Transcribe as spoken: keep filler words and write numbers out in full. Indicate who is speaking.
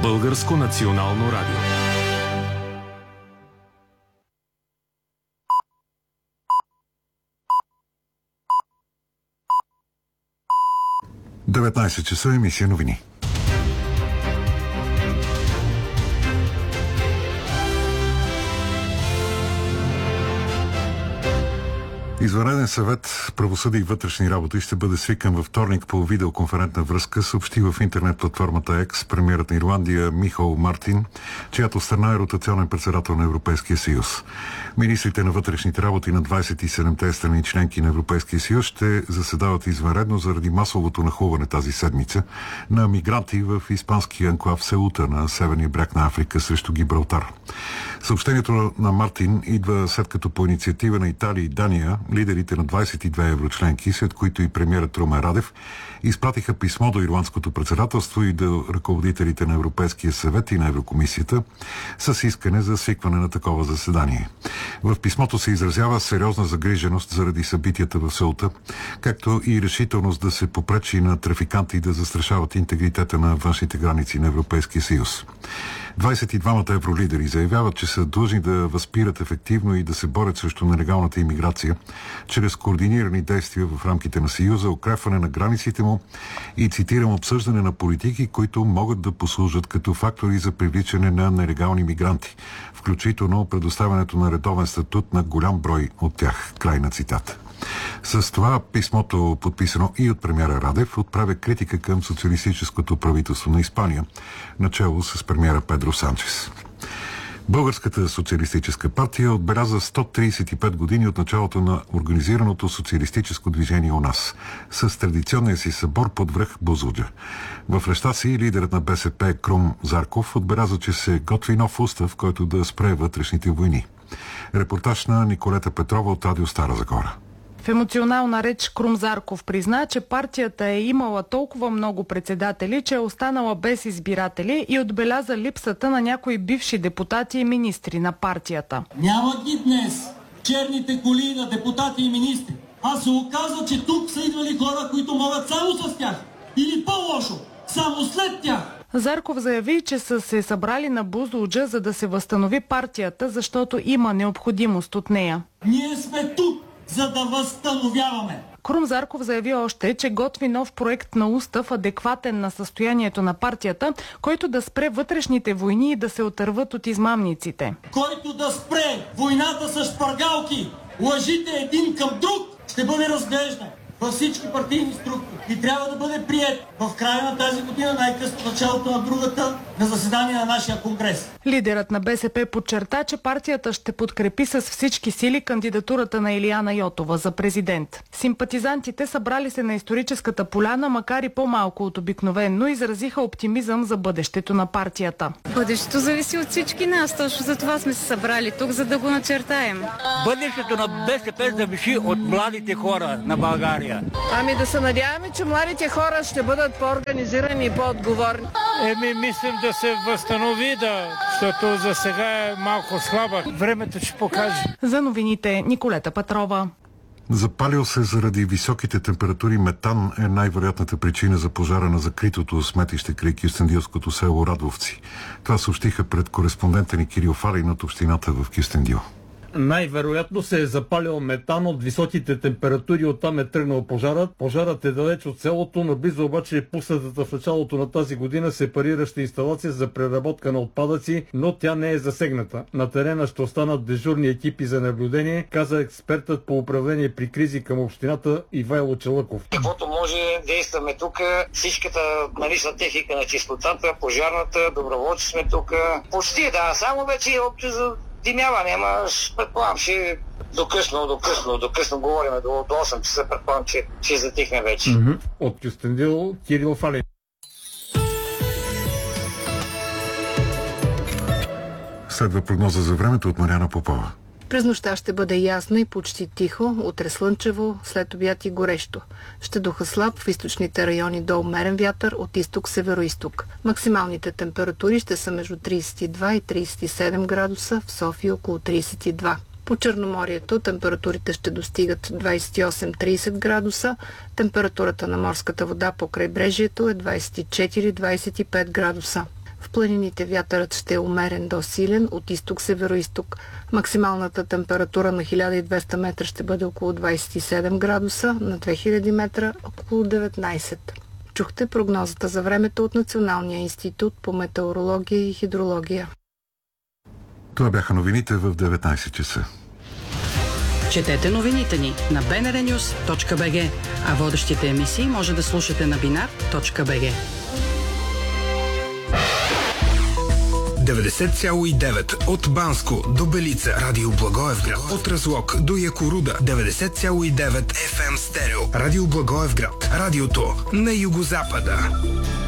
Speaker 1: Българско национално радио.
Speaker 2: деветнайсет часа, емисия новини. Извънреден съвет правосъдие и вътрешни работи ще бъде свикан във вторник по видеоконферентна връзка, съобщи в интернет платформата X премиерът на Ирландия Михаел Мартин, чиято страна е ротационен председател на Европейския съюз. Министрите на вътрешните работи на двайсет и седемте страни членки на Европейския съюз ще заседават извънредно заради масовото нахлуване тази седмица на мигранти в испанския анклав Сеута на северния бряг на Африка срещу Гибралтар. Съобщението на Мартин идва след като по инициатива на Италия и Дания лидерите на двайсет и две еврочленки, след които и премиерът Румен Радев, изпратиха писмо до ирландското председателство и до ръководителите на Европейския съвет и на Еврокомисията с искане за свикване на такова заседание. В писмото се изразява сериозна загриженост заради събитията в Сеута, както и решителност да се попречи на трафиканти да застрашават интегритета на външните граници на Европейския съюз. двайсет и двамата евролидери заявяват, че са длъжни да възпират ефективно и да се борят срещу нелегалната имиграция чрез координирани действия в рамките на Съюза, укрепване на границите му и, цитирам, обсъждане на политики, които могат да послужат като фактори за привличане на нелегални мигранти, включително предоставянето на редовен статут на голям брой от тях. Край на цитата. С това писмото, подписано и от премиера Радев, отправя критика към социалистическото правителство на Испания, начело с премиера Педро Санчес. Българската социалистическа партия отбеляза сто трийсет и пет години от началото на организираното социалистическо движение у нас, с традиционния си събор под връх Бузлуджа. В речта си лидерът на БСП Крум Зарков отбеляза, че се готви нов устав, който да спре вътрешните войни. Репортаж на Николета Петрова от Радио Стара Загора.
Speaker 3: В емоционална реч Крум Зарков призна, че партията е имала толкова много председатели, че е останала без избиратели и отбеляза липсата на някои бивши депутати и министри на партията.
Speaker 4: Няма ги днес черните коли на депутати и министри. А се оказва, че тук са идвали хора, които могат само с тях. Или по-лошо, само след тях.
Speaker 3: Зарков заяви, че са се събрали на Бузлуджа, за да се възстанови партията, защото има необходимост от нея.
Speaker 4: Ние сме тук, за да възстановяваме.
Speaker 3: Крум Зарков заяви още, че готви нов проект на устав, адекватен на състоянието на партията, който да спре вътрешните войни и да се отърват от измамниците.
Speaker 4: Който да спре войната с шпаргалки, лъжите един към друг, ще бъде разглеждан във всички партийни структури и трябва да бъде приет в края на тази година, най-късно началото на другата, на заседание на нашия конгрес.
Speaker 3: Лидерът на БСП подчерта, че партията ще подкрепи с всички сили кандидатурата на Илияна Йотова за президент. Симпатизантите, събрали се на историческата поляна, макар и по-малко от обикновено, изразиха оптимизъм за бъдещето на партията.
Speaker 5: Бъдещето зависи от всички нас, точно за това сме се събрали тук, за да го начертаем.
Speaker 6: Бъдещето на БСП зависи от младите хора на България.
Speaker 7: Ами да се надяваме, че младите хора ще бъдат по-организирани и по-отговорни.
Speaker 8: Еми, мислим да се възстанови, да, защото за сега е малко слаба. Времето ще покаже.
Speaker 3: За новините Николета Петрова.
Speaker 2: Запалил се заради високите температури метан е най-вероятната причина за пожара на закритото сметище край кюстендилското село Радовци. Това съобщиха пред кореспондента ни Кирил Фалин от общината в Кюстендил.
Speaker 9: Най-вероятно се е запалил метан от високите температури, оттам е тръгнал пожарът. Пожарът е далеч от селото, наблизо обаче е пуснатата в началото на тази година сепарираща инсталация за преработка на отпадъци, но тя не е засегната. На терена ще останат дежурни екипи за наблюдение, каза експертът по управление при кризи към общината Ивайло Челъков.
Speaker 10: Каквото може, действаме тук. Всичката налична техника на чистотата, пожарната, доброволци сме тук. Почти да, само вече е общо за димяване, ама предполагам, че до късно, до късно, до късно говорим, до, до осем часа, предполагам, че ще затихне вече.
Speaker 9: Mm-hmm. От Кюстендил, Кирил Фалин.
Speaker 2: Следва прогноза за времето от Мариана Попова.
Speaker 11: През нощта ще бъде ясно и почти тихо, утре слънчево, след обяд и горещо. Ще духа слаб в източните райони до умерен вятър от изток-североизток. Максималните температури ще са между трийсет и два и трийсет и седем градуса, в София около трийсет и два. По Черноморието температурите ще достигат двайсет и осем до трийсет градуса, температурата на морската вода по крайбрежието е двайсет и четири до двайсет и пет градуса. В планините вятърът ще е умерен до силен от изток-североизток. Максималната температура на хиляда и двеста метра ще бъде около двадесет и седем градуса, на две хиляди метра около деветнадесет. Чухте прогнозата за времето от Националния институт по метеорология и хидрология.
Speaker 2: Това бяха новините в деветнадесет часа.
Speaker 12: Четете новините ни на би ен ар нюс точка би джи, а водещите емисии може да слушате на бинар точка би джи.
Speaker 13: деветдесет цяло и девет от Банско до Белица, Радио Благоевград, от Разлог до Якоруда, деветдесет цяло и девет еф ем стерео, Радио Благоевград, радиото на югозапада.